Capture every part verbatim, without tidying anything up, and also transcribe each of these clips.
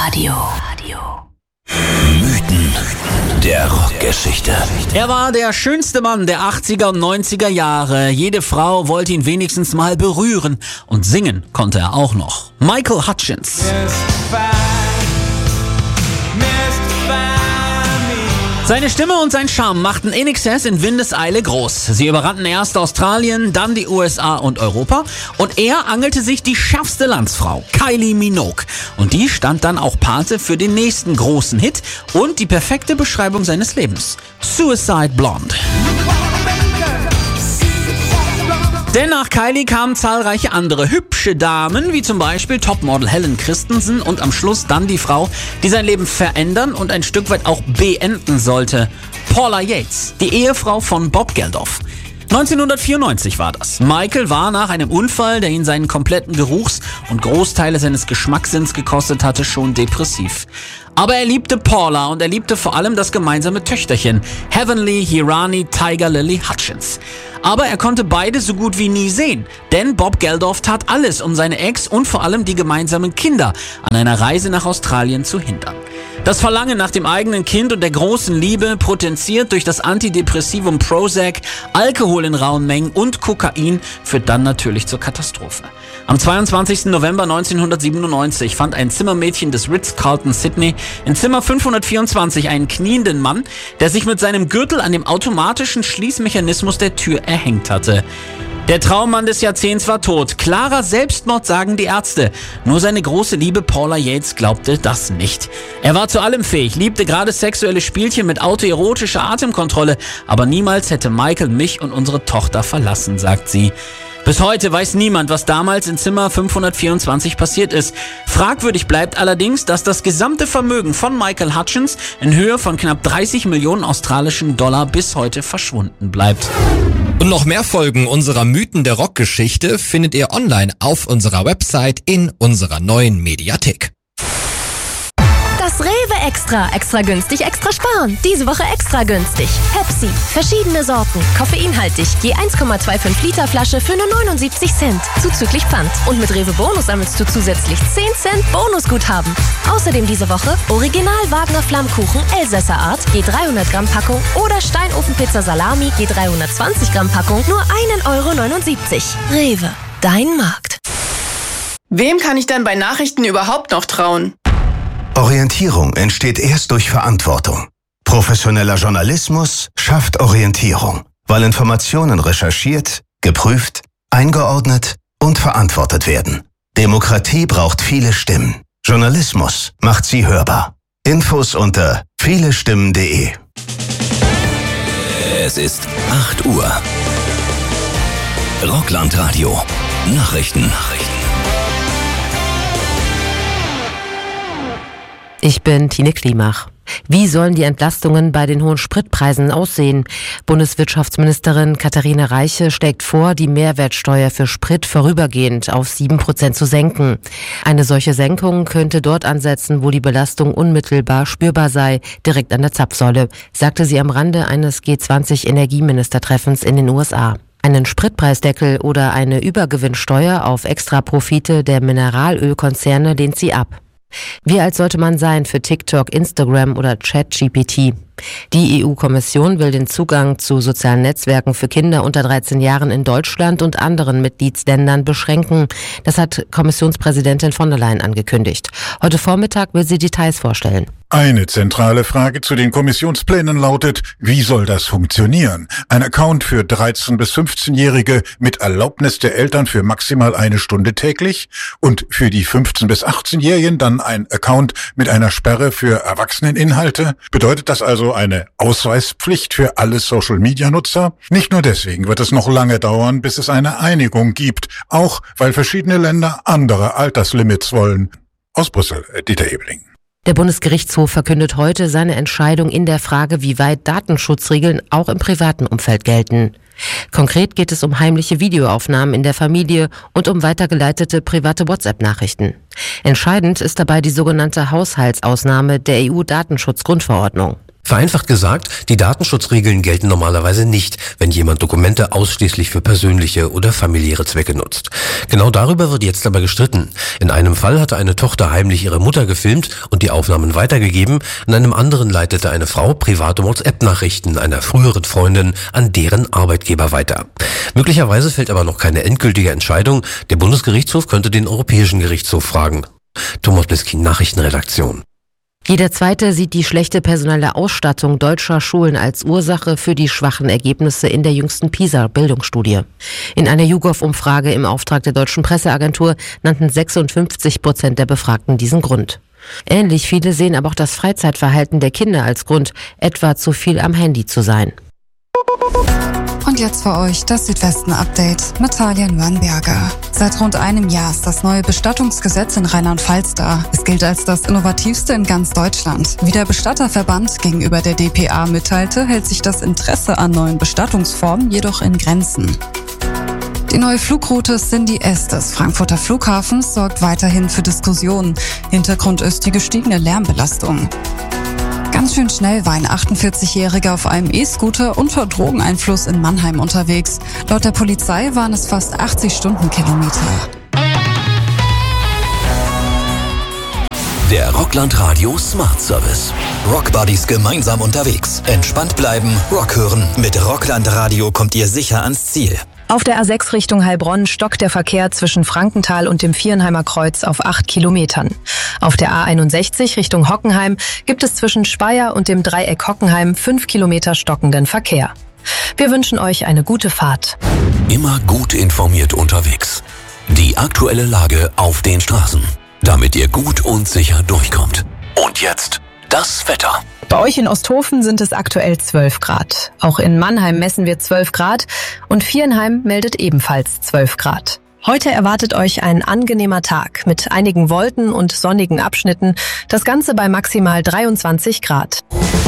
Radio. Mythen der Rockgeschichte. Er war der schönste Mann der achtziger und neunziger Jahre. Jede Frau wollte ihn wenigstens mal berühren. Und singen konnte er auch noch. Michael Hutchence. Seine Stimme und sein Charme machten I N X S in Windeseile groß. Sie überrannten erst Australien, dann die U S A und Europa. Und er angelte sich die schärfste Landsfrau, Kylie Minogue. Und die stand dann auch Pate für den nächsten großen Hit und die perfekte Beschreibung seines Lebens. Suicide Blonde. Denn nach Kylie kamen zahlreiche andere hübsche Damen, wie zum Beispiel Topmodel Helen Christensen und am Schluss dann die Frau, die sein Leben verändern und ein Stück weit auch beenden sollte. Paula Yates, die Ehefrau von Bob Geldof. neunzehnhundertvierundneunzig war das. Michael war nach einem Unfall, der ihn seinen kompletten Geruchs- und Großteile seines Geschmackssinns gekostet hatte, schon depressiv. Aber er liebte Paula und er liebte vor allem das gemeinsame Töchterchen, Heavenly Hirani Tiger Lily Hutchence. Aber er konnte beide so gut wie nie sehen, denn Bob Geldof tat alles, um seine Ex und vor allem die gemeinsamen Kinder an einer Reise nach Australien zu hindern. Das Verlangen nach dem eigenen Kind und der großen Liebe, potenziert durch das Antidepressivum Prozac, Alkohol in rauen Mengen und Kokain, führt dann natürlich zur Katastrophe. Am zweiundzwanzigsten November neunzehnhundertsiebenundneunzig fand ein Zimmermädchen des Ritz-Carlton Sydney in Zimmer fünfhundertvierundzwanzig einen knienden Mann, der sich mit seinem Gürtel an dem automatischen Schließmechanismus der Tür erhängt hatte. Der Traummann des Jahrzehnts war tot. Klarer Selbstmord, sagen die Ärzte. Nur seine große Liebe Paula Yates glaubte das nicht. Er war zu allem fähig, liebte gerade sexuelle Spielchen mit autoerotischer Atemkontrolle, aber niemals hätte Michael mich und unsere Tochter verlassen, sagt sie. Bis heute weiß niemand, was damals in Zimmer fünfhundertvierundzwanzig passiert ist. Fragwürdig bleibt allerdings, dass das gesamte Vermögen von Michael Hutchence in Höhe von knapp dreißig Millionen australischen Dollar bis heute verschwunden bleibt. Und noch mehr Folgen unserer Mythen der Rockgeschichte findet ihr online auf unserer Website in unserer neuen Mediathek. Das Rewe Extra. Extra günstig, extra sparen. Diese Woche extra günstig. Pepsi. Verschiedene Sorten. Koffeinhaltig. Je eins Komma fünfundzwanzig Liter Flasche für nur neunundsiebzig Cent. Zuzüglich Pfand. Und mit Rewe Bonus sammelst du zusätzlich zehn Cent Bonusguthaben. Außerdem diese Woche Original Wagner Flammkuchen Elsässer Art. Je dreihundert Gramm Packung. Oder Steinofenpizza Salami. Je dreihundertzwanzig Gramm Packung. Nur ein Euro neunundsiebzig. Rewe. Dein Markt. Wem kann ich dann bei Nachrichten überhaupt noch trauen? Orientierung entsteht erst durch Verantwortung. Professioneller Journalismus schafft Orientierung, weil Informationen recherchiert, geprüft, eingeordnet und verantwortet werden. Demokratie braucht viele Stimmen. Journalismus macht sie hörbar. Infos unter vielestimmen punkt de. Es ist acht Uhr. Rockland-Radio. Nachrichten. Nachrichten. Ich bin Tine Klimach. Wie sollen die Entlastungen bei den hohen Spritpreisen aussehen? Bundeswirtschaftsministerin Katharina Reiche schlägt vor, die Mehrwertsteuer für Sprit vorübergehend auf sieben Prozent zu senken. Eine solche Senkung könnte dort ansetzen, wo die Belastung unmittelbar spürbar sei, direkt an der Zapfsäule, sagte sie am Rande eines G zwanzig Energieministertreffens in den U S A. Einen Spritpreisdeckel oder eine Übergewinnsteuer auf Extraprofite der Mineralölkonzerne lehnt sie ab. Wie alt sollte man sein für TikTok, Instagram oder ChatGPT? Die E U-Kommission will den Zugang zu sozialen Netzwerken für Kinder unter dreizehn Jahren in Deutschland und anderen Mitgliedsländern beschränken. Das hat Kommissionspräsidentin von der Leyen angekündigt. Heute Vormittag will sie Details vorstellen. Eine zentrale Frage zu den Kommissionsplänen lautet, wie soll das funktionieren? Ein Account für dreizehn- bis fünfzehnjährige mit Erlaubnis der Eltern für maximal eine Stunde täglich und für die fünfzehn- bis achtzehnjährigen dann ein Account mit einer Sperre für Erwachseneninhalte? Bedeutet das also eine Ausweispflicht für alle Social-Media-Nutzer? Nicht nur deswegen wird es noch lange dauern, bis es eine Einigung gibt, auch weil verschiedene Länder andere Alterslimits wollen. Aus Brüssel, Dieter Ebeling. Der Bundesgerichtshof verkündet heute seine Entscheidung in der Frage, wie weit Datenschutzregeln auch im privaten Umfeld gelten. Konkret geht es um heimliche Videoaufnahmen in der Familie und um weitergeleitete private WhatsApp-Nachrichten. Entscheidend ist dabei die sogenannte Haushaltsausnahme der E U-Datenschutzgrundverordnung. Vereinfacht gesagt, die Datenschutzregeln gelten normalerweise nicht, wenn jemand Dokumente ausschließlich für persönliche oder familiäre Zwecke nutzt. Genau darüber wird jetzt aber gestritten. In einem Fall hatte eine Tochter heimlich ihre Mutter gefilmt und die Aufnahmen weitergegeben, in einem anderen leitete eine Frau private WhatsApp-Nachrichten einer früheren Freundin an deren Arbeitgeber weiter. Möglicherweise fällt aber noch keine endgültige Entscheidung. Der Bundesgerichtshof könnte den Europäischen Gerichtshof fragen. Thomas Bliskin, Nachrichtenredaktion. Jeder Zweite sieht die schlechte personelle Ausstattung deutscher Schulen als Ursache für die schwachen Ergebnisse in der jüngsten PISA-Bildungsstudie. In einer YouGov-Umfrage im Auftrag der Deutschen Presseagentur nannten sechsundfünfzig Prozent der Befragten diesen Grund. Ähnlich viele sehen aber auch das Freizeitverhalten der Kinder als Grund, etwa zu viel am Handy zu sein. Und jetzt für euch das Südwesten-Update mit Talia Nürnberger. Seit rund einem Jahr ist das neue Bestattungsgesetz in Rheinland-Pfalz da. Es gilt als das innovativste in ganz Deutschland. Wie der Bestatterverband gegenüber der D P A mitteilte, hält sich das Interesse an neuen Bestattungsformen jedoch in Grenzen. Die neue Flugroute Cindy S des Frankfurter Flughafens sorgt weiterhin für Diskussionen. Hintergrund ist die gestiegene Lärmbelastung. Ganz schön schnell war ein achtundvierzigjähriger auf einem E-Scooter unter Drogeneinfluss in Mannheim unterwegs. Laut der Polizei waren es fast achtzig Stundenkilometer. Der Rockland Radio Smart Service. Rockbuddies gemeinsam unterwegs. Entspannt bleiben, Rock hören. Mit Rockland Radio kommt ihr sicher ans Ziel. Auf der A sechs Richtung Heilbronn stockt der Verkehr zwischen Frankenthal und dem Vierenheimer Kreuz auf acht Kilometern. Auf der A einundsechzig Richtung Hockenheim gibt es zwischen Speyer und dem Dreieck Hockenheim fünf Kilometer stockenden Verkehr. Wir wünschen euch eine gute Fahrt. Immer gut informiert unterwegs. Die aktuelle Lage auf den Straßen, damit ihr gut und sicher durchkommt. Und jetzt das Wetter. Bei euch in Osthofen sind es aktuell zwölf Grad. Auch in Mannheim messen wir zwölf Grad und Vierenheim meldet ebenfalls zwölf Grad. Heute erwartet euch ein angenehmer Tag mit einigen Wolken und sonnigen Abschnitten. Das Ganze bei maximal dreiundzwanzig Grad.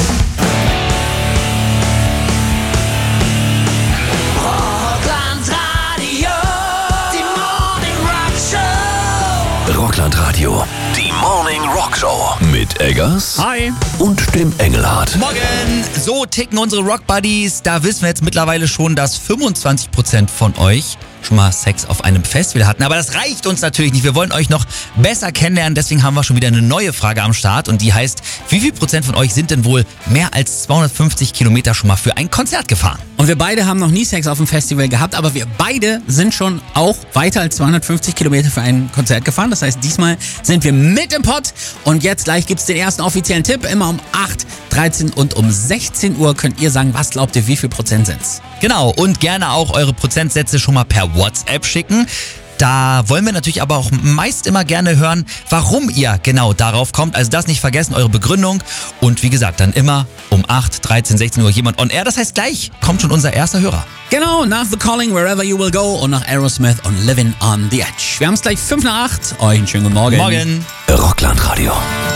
Rockland Radio, die Morning Rock Show mit Eggers. Hi. Und dem Engelhardt. Morgen! So ticken unsere Rock Buddies. Da wissen wir jetzt mittlerweile schon, dass fünfundzwanzig Prozent von euch schon mal Sex auf einem Festival hatten. Aber das reicht uns natürlich nicht. Wir wollen euch noch besser kennenlernen. Deswegen haben wir schon wieder eine neue Frage am Start. Und die heißt, wie viel Prozent von euch sind denn wohl mehr als zweihundertfünfzig Kilometer schon mal für ein Konzert gefahren? Und wir beide haben noch nie Sex auf dem Festival gehabt, aber wir beide sind schon auch weiter als zweihundertfünfzig Kilometer für ein Konzert gefahren. Das heißt, diesmal sind wir mit im Pott. Und jetzt gleich gibt's den ersten offiziellen Tipp. Immer um acht, dreizehn und um sechzehn Uhr könnt ihr sagen, was glaubt ihr, wie viel Prozent sind's? Genau, und gerne auch eure Prozentsätze schon mal per WhatsApp schicken. Da wollen wir natürlich aber auch meist immer gerne hören, warum ihr genau darauf kommt. Also das nicht vergessen, eure Begründung. Und wie gesagt, dann immer um acht, dreizehn, sechzehn Uhr jemand on air. Das heißt, gleich kommt schon unser erster Hörer. Genau, nach The Calling, Wherever You Will Go und nach Aerosmith und Living on the Edge. Wir haben es gleich fünf nach acht. Euch einen schönen guten Morgen. Morgen. Rockland Radio.